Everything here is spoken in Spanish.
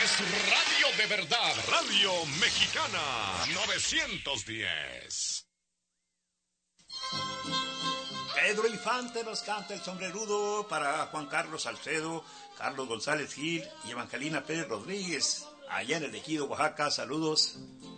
es radio de verdad, Radio Mexicana 910. Pedro Infante nos canta el sombrerudo para Juan Carlos Salcedo, Carlos González Gil y Evangelina Pérez Rodríguez, allá en el Ejido, Oaxaca. Saludos.